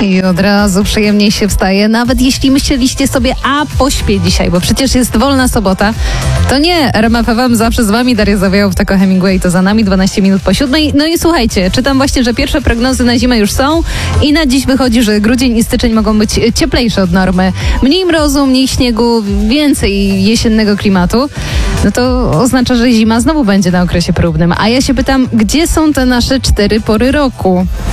I od razu przyjemniej się wstaje, nawet jeśli myśleliście sobie, pośpię dzisiaj, bo przecież jest wolna sobota. To nie, RMF FM, zawsze z wami Daria Zawiałow-Tako Hemingway, to za nami 12 minut po 7. No i słuchajcie, czytam właśnie, że pierwsze prognozy na zimę już są i na dziś wychodzi, że grudzień i styczeń mogą być cieplejsze od normy. Mniej mrozu, mniej śniegu, więcej jesiennego klimatu. No to oznacza, że zima znowu będzie na okresie próbnym. A ja się pytam, gdzie są te nasze 4 pory roku?